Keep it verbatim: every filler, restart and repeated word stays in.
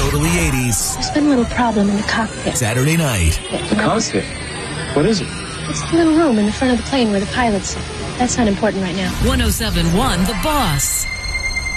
Totally eighties. There's been a little problem in the cockpit. Saturday night. The cockpit? What is it? It's the little room in the front of the plane where the pilots sit. That's not important right now. one oh seven point one The Boss.